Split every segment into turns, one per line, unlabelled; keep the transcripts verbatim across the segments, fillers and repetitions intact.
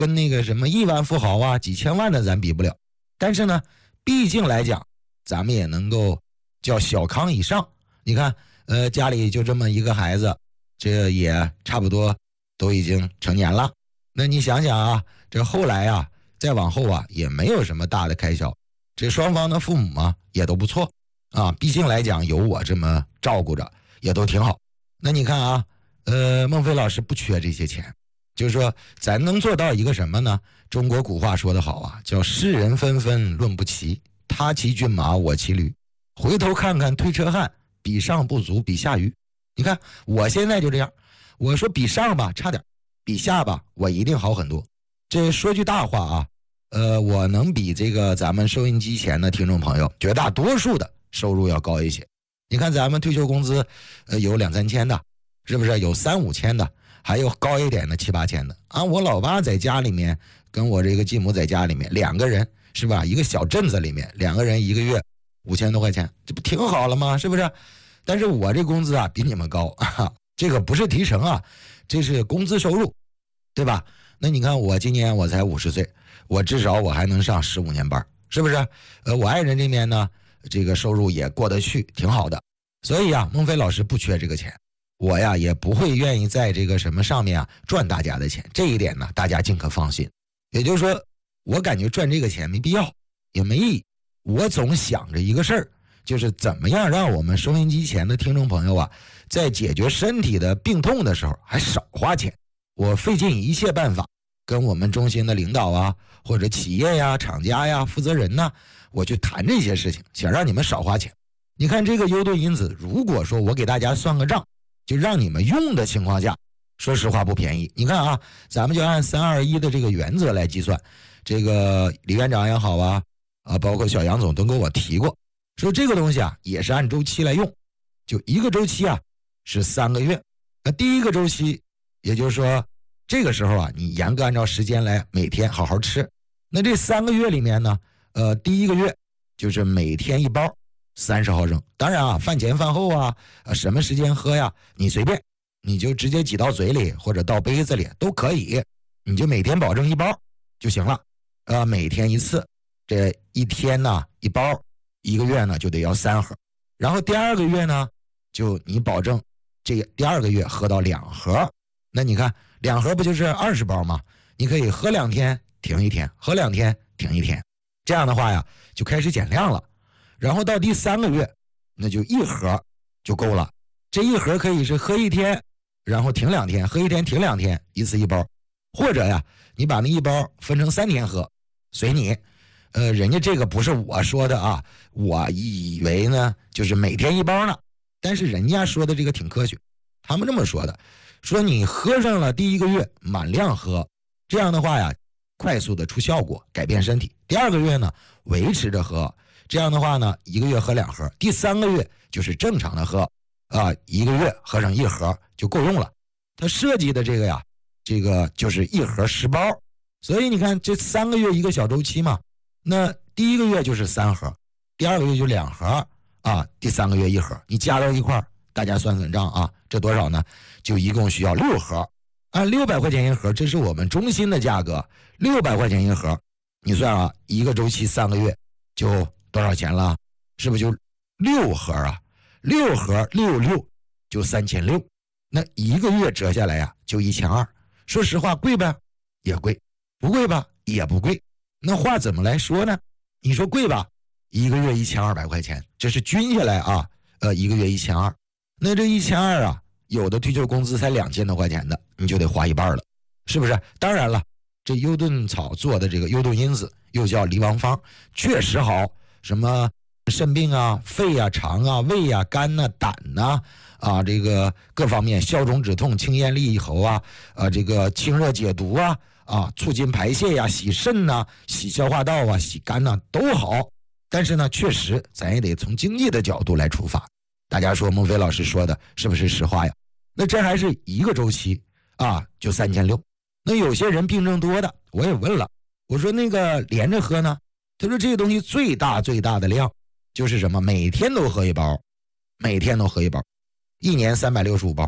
跟那个什么亿万富豪啊几千万的咱比不了，但是呢毕竟来讲咱们也能够叫小康以上。你看呃家里就这么一个孩子，这也差不多都已经成年了，那你想想啊，这后来啊再往后啊也没有什么大的开销，这双方的父母啊也都不错啊，毕竟来讲有我这么照顾着也都挺好。那你看啊呃孟非老师不缺这些钱，就是说咱能做到一个什么呢？中国古话说得好啊，叫世人纷纷论不齐，他骑骏马我骑驴，回头看看推车汉，比上不足比下愚。你看我现在就这样，我说比上吧差点，比下吧我一定好很多。这说句大话啊，呃，我能比这个咱们收音机前的听众朋友绝大多数的收入要高一些。你看咱们退休工资呃有两三千的，是不是有三五千的，还有高一点的七八千的啊？我老爸在家里面跟我这个继母在家里面两个人是吧，一个小镇子里面两个人一个月五千多块钱，这不挺好了吗？是不是？但是我这工资啊比你们高啊，这个不是提成啊，这是工资收入，对吧？那你看我今年我才五十岁，我至少我还能上十五年班，是不是？呃，我爱人这边呢，这个收入也过得去，挺好的。所以啊，孟非老师不缺这个钱，我呀也不会愿意在这个什么上面啊赚大家的钱，这一点呢大家尽可放心。也就是说，我感觉赚这个钱没必要，也没意义。我总想着一个事儿，就是怎么样让我们收音机前的听众朋友啊，在解决身体的病痛的时候还少花钱。我费尽一切办法跟我们中心的领导啊，或者企业呀、厂家呀、负责人呢，我去谈这些事情，想让你们少花钱。你看这个优盾因子，如果说我给大家算个账，就让你们用的情况下，说实话不便宜。你看啊，咱们就按三二一的这个原则来计算，这个李院长也好啊，啊，包括小杨总都跟我提过，说这个东西啊也是按周期来用，就一个周期啊是三个月。那第一个周期，也就是说这个时候啊，你严格按照时间来每天好好吃。那这三个月里面呢，呃，第一个月就是每天一包，三十毫升。当然啊，饭前饭后啊，呃，什么时间喝呀，你随便，你就直接挤到嘴里或者倒杯子里都可以，你就每天保证一包就行了。呃，每天一次，这一天呢一包，一个月呢就得要三盒。然后第二个月呢，就你保证这第二个月喝到两盒。那你看两盒不就是二十包吗？你可以喝两天停一天，喝两天停一天，这样的话呀就开始减量了。然后到第三个月，那就一盒就够了。这一盒可以是喝一天，然后停两天，喝一天停两天，一次一包。或者呀，你把那一包分成三天喝，随你。呃，人家这个不是我说的啊，我以为呢就是每天一包呢，但是人家说的这个挺科学，他们这么说的，说你喝上了第一个月满量喝，这样的话呀，快速的出效果，改变身体。第二个月呢，维持着喝，这样的话呢，一个月喝两盒。第三个月就是正常的喝，啊，一个月喝上一盒就够用了。他设计的这个呀，这个就是一盒十包，所以你看这三个月一个小周期嘛，那第一个月就是三盒，第二个月就两盒啊，第三个月一盒，你加到一块儿，大家算算账啊，这多少呢？就一共需要六盒，按六百块钱一盒，这是我们中心的价格，六百块钱一盒，你算啊，一个周期三个月就多少钱了？是不是就六盒啊？六盒六六就三千六，那一个月折下来呀、啊，就一千二。说实话，贵吧？也贵，不贵吧？也不贵。那话怎么来说呢？你说贵吧，一个月一千二百块钱，这是均下来啊，呃，一个月一千二。那这一千二啊，有的退休工资才两千多块钱的，你就得花一半了，是不是？当然了，这优盾草做的这个优盾因子，又叫离王方，确实好，什么肾病啊、肺啊、肠啊、胃啊、肝呐、啊、胆呐、啊，啊，这个各方面消肿止痛、清咽利喉啊，啊，这个清热解毒啊。啊，促进排泄呀、洗肾呐、洗消化道啊、洗肝呐、啊、都好。但是呢，确实咱也得从经济的角度来出发。大家说孟非老师说的是不是实话呀？那这还是一个周期啊，就三千六。那有些人病症多的，我也问了，我说那个连着喝呢？他说这个东西最大最大的量就是什么？每天都喝一包，每天都喝一包，一年三百六十五包。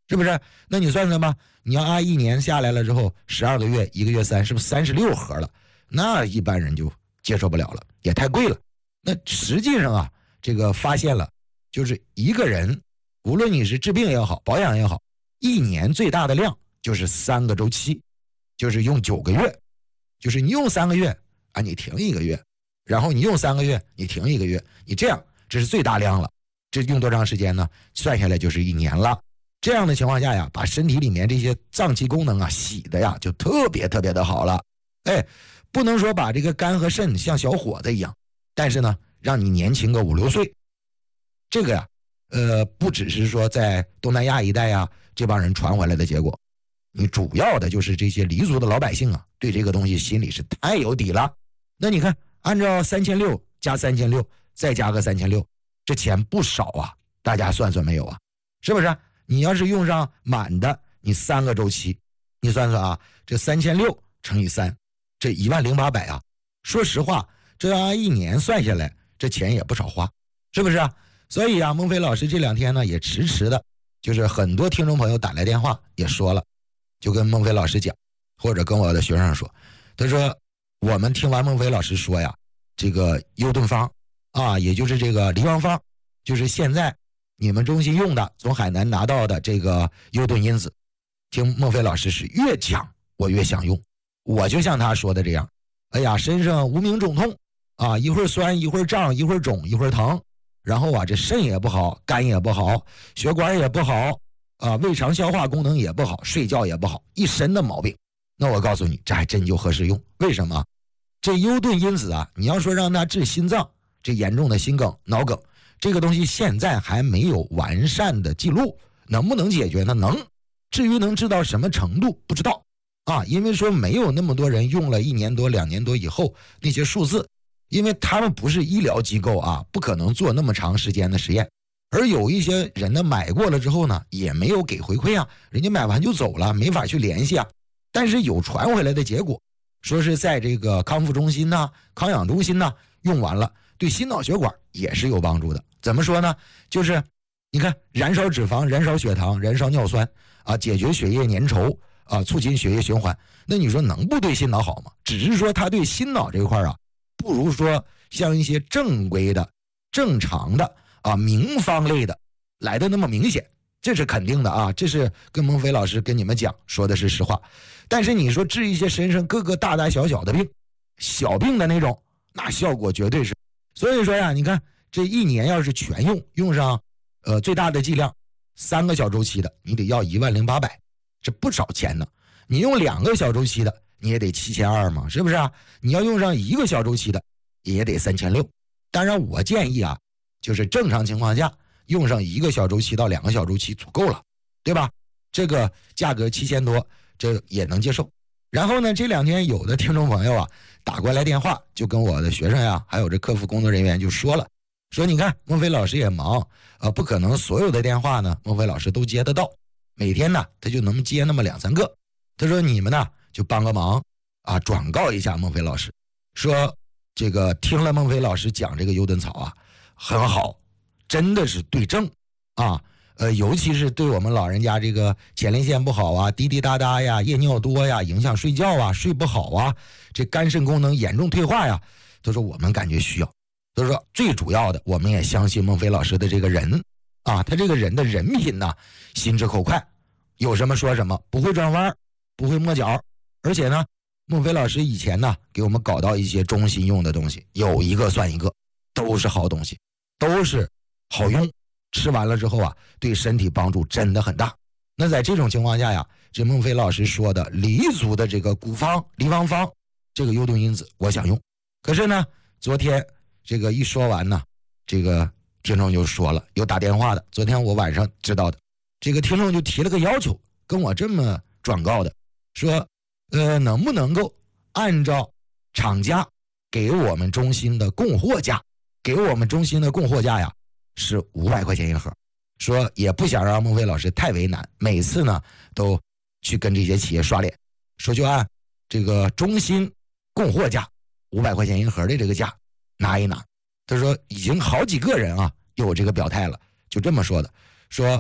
是不是？那你算算吧，你要按一年下来了之后，十二个月，一个月三，是不是三十六盒了？那一般人就接受不了了，也太贵了。那实际上啊，这个发现了，就是一个人，无论你是治病也好，保养也好，一年最大的量就是三个周期，就是用九个月，就是你用三个月啊，你停一个月，然后你用三个月，你停一个月，你这样，这是最大量了。这用多长时间呢？算下来就是一年了。这样的情况下呀，把身体里面这些脏器功能啊洗的呀，就特别特别的好了。哎，不能说把这个肝和肾像小伙子一样，但是呢，让你年轻个五六岁。这个呀，呃，不只是说在东南亚一带呀这帮人传回来的结果，你主要的就是这些黎族的老百姓啊，对这个东西心里是太有底了。那你看，按照三千六加三千六，再加个三千六，这钱不少啊，大家算算没有啊？是不是？你要是用上满的，你三个周期，你算算啊，这三千六乘以三，这一万零八百啊。说实话，这要按一年算下来，这钱也不少花，是不是啊？所以啊，孟非老师这两天呢也迟迟的，就是很多听众朋友打来电话也说了，就跟孟非老师讲，或者跟我的学生说，他说我们听完孟非老师说呀，这个优盾方啊，也就是这个黎王方，就是现在你们中心用的，从海南拿到的这个优盾因子，听孟非老师是越讲我越想用，我就像他说的这样，哎呀，身上无名肿痛啊，一会儿酸一会儿胀一会儿肿一会儿疼，然后啊这肾也不好，肝也不好，血管也不好啊，胃肠消化功能也不好，睡觉也不好，一身的毛病。那我告诉你，这还真就合适用。为什么？这优盾因子啊，你要说让它治心脏，这严重的心梗脑梗，这个东西现在还没有完善的记录，能不能解决呢？能。至于能治到什么程度不知道啊，因为说没有那么多人用了一年多两年多以后那些数字，因为他们不是医疗机构啊，不可能做那么长时间的实验。而有一些人呢买过了之后呢，也没有给回馈啊，人家买完就走了，没法去联系啊。但是有传回来的结果，说是在这个康复中心呐、康养中心呐用完了，对心脑血管也是有帮助的。怎么说呢？就是你看，燃烧脂肪、燃烧血糖、燃烧尿酸啊，解决血液粘稠啊，促进血液循环。那你说能不对心脑好吗？只是说它对心脑这块啊，不如说像一些正规的、正常的啊名方类的来的那么明显，这是肯定的啊。这是跟孟非老师跟你们讲说的是实话。但是你说治一些身上各个大大小小的病，小病的那种，那效果绝对是。所以说呀，你看这一年要是全用用上，呃最大的剂量，三个小周期的，你得要一万零八百，这不少钱呢。你用两个小周期的，你也得七千二嘛，是不是啊？你要用上一个小周期的，也得三千六。当然，我建议啊，就是正常情况下用上一个小周期到两个小周期足够了，对吧？这个价格七千多。这也能接受。然后呢，这两天有的听众朋友啊打过来电话，就跟我的学生呀，还有这客服工作人员就说了，说你看孟非老师也忙，呃，不可能所有的电话呢孟非老师都接得到，每天呢他就能接那么两三个。他说你们呢就帮个忙啊，转告一下孟非老师，说这个听了孟非老师讲这个优盾草啊很好，真的是对症啊。呃，尤其是对我们老人家这个前列腺不好啊，滴滴答答呀，夜尿多呀，影响睡觉啊，睡不好啊，这肝肾功能严重退化呀，他说我们感觉需要。他说最主要的，我们也相信孟非老师的这个人啊，他这个人的人品呢，心直口快，有什么说什么，不会转弯，不会摸角。而且呢，孟非老师以前呢给我们搞到一些中心用的东西，有一个算一个，都是好东西，都是好用。吃完了之后啊，对身体帮助真的很大。那在这种情况下呀，这孟非老师说的黎族的这个古方黎王方这个优盾因子我想用，可是呢昨天这个一说完呢，这个听众就说了，有打电话的，昨天我晚上知道的，这个听众就提了个要求，跟我这么转告的，说呃能不能够按照厂家给我们中心的供货价，给我们中心的供货价呀是五百块钱一盒，说也不想让孟非老师太为难，每次呢都去跟这些企业刷脸，说就按这个中心供货价五百块钱一盒的这个价拿一拿。他说已经好几个人啊有这个表态了，就这么说的，说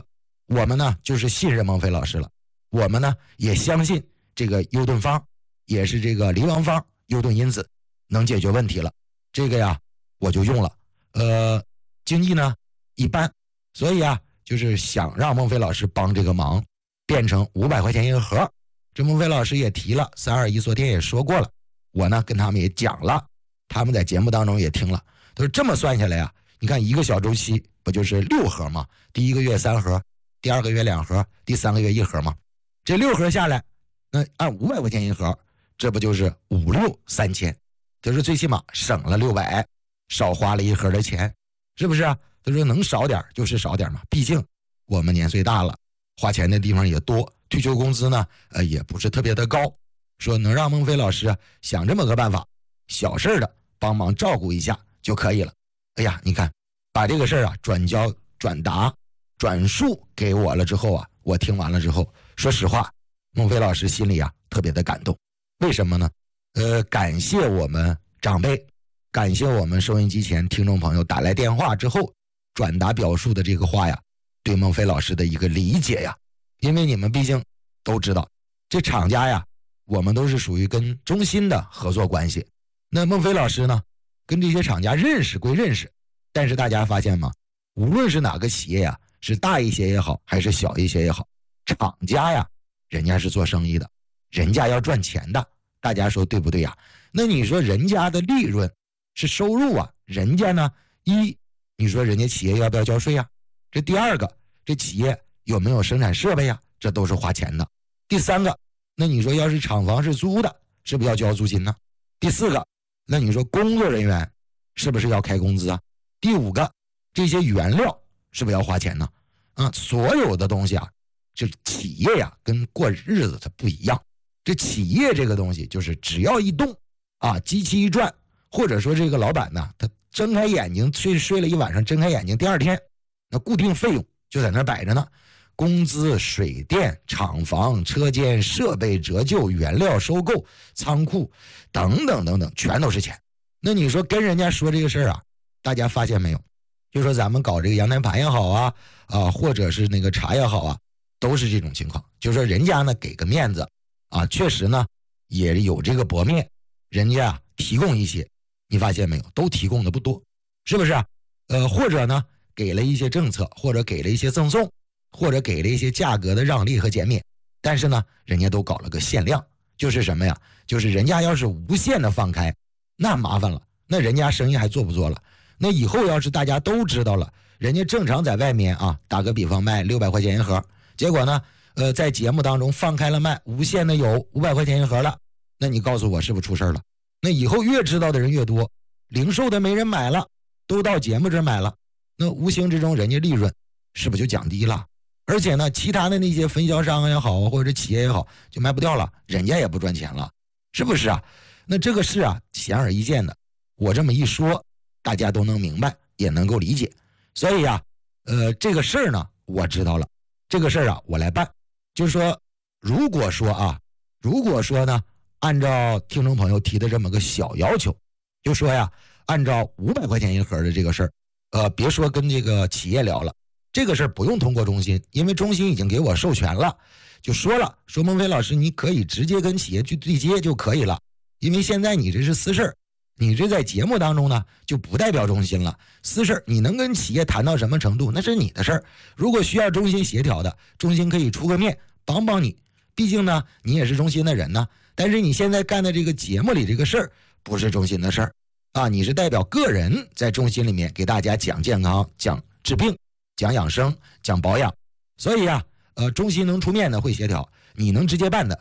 我们呢就是信任孟非老师了，我们呢也相信这个优盾方，也是这个离王方优盾因子能解决问题了。这个呀我就用了，呃，经济呢一般，所以啊就是想让孟非老师帮这个忙，变成五百块钱一个盒。这孟非老师也提了，三二一昨天也说过了，我呢跟他们也讲了，他们在节目当中也听了，他说这么算下来啊，你看一个小周期不就是六盒吗？第一个月三盒，第二个月两盒，第三个月一盒吗？这六盒下来，那按五百块钱一盒，这不就是五六三千？就是最起码省了六百，少花了一盒的钱，是不是啊？他说能少点就是少点嘛，毕竟我们年岁大了，花钱的地方也多，退休工资呢，呃，也不是特别的高。说能让孟非老师啊想这么个办法，小事的帮忙照顾一下就可以了。哎呀，你看，把这个事儿啊转交、转达、转述给我了之后啊，我听完了之后，说实话，孟非老师心里啊特别的感动。为什么呢？呃，感谢我们长辈，感谢我们收音机前听众朋友打来电话之后转达表述的这个话呀，对孟非老师的一个理解呀。因为你们毕竟都知道，这厂家呀，我们都是属于跟中心的合作关系。那孟非老师呢，跟这些厂家认识归认识，但是大家发现吗？无论是哪个企业呀，是大一些也好，还是小一些也好，厂家呀，人家是做生意的，人家要赚钱的。大家说对不对呀？那你说人家的利润是收入啊，人家呢，一，你说人家企业要不要交税呀？这第二个，这企业有没有生产设备呀？这都是花钱的。第三个，那你说要是厂房是租的，是不是要交租金呢？第四个，那你说工作人员是不是要开工资啊？第五个，这些原料是不是要花钱呢？啊，所有的东西啊，这企业呀跟过日子它不一样。这企业这个东西就是只要一动啊，机器一转，或者说这个老板呢，他睁开眼睛睡睡了一晚上，睁开眼睛第二天，那固定费用就在那摆着呢，工资、水电、厂房、车间、设备折旧、原料收购、仓库等等等等，全都是钱。那你说跟人家说这个事儿啊，大家发现没有？就说咱们搞这个阳台盘也好啊，啊，或者是那个茶也好啊，都是这种情况。就说人家呢给个面子啊，确实呢也有这个薄面，人家啊提供一些，你发现没有？都提供的不多，是不是啊？呃，或者呢给了一些政策，或者给了一些赠送，或者给了一些价格的让利和减免，但是呢人家都搞了个限量，就是什么呀？就是人家要是无限的放开，那麻烦了，那人家生意还做不做了？那以后要是大家都知道了，人家正常在外面啊，打个比方卖六百块钱一盒，结果呢呃，在节目当中放开了卖，无限的有五百块钱一盒了，那你告诉我是不是出事了？那以后越知道的人越多，零售的没人买了，都到节目这儿买了，那无形之中人家利润是不是就降低了？而且呢，其他的那些分销商也好，或者企业也好，就卖不掉了，人家也不赚钱了，是不是啊？那这个事啊，显而易见的，我这么一说，大家都能明白，也能够理解。所以啊，呃，这个事儿呢，我知道了，这个事儿啊，我来办。就是说，如果说啊，如果说呢，按照听众朋友提的这么个小要求，就说呀，按照五百块钱一盒的这个事儿，呃，别说跟这个企业聊了，这个事儿不用通过中心，因为中心已经给我授权了，就说了，说孟非老师你可以直接跟企业去对接就可以了，因为现在你这是私事儿，你这在节目当中呢就不代表中心了，私事你能跟企业谈到什么程度那是你的事儿，如果需要中心协调的，中心可以出个面帮帮你，毕竟呢你也是中心的人呢，但是你现在干的这个节目里这个事儿不是中心的事儿啊，你是代表个人在中心里面给大家讲健康、讲治病、讲养生、讲保养，所以啊呃中心能出面的会协调，你能直接办的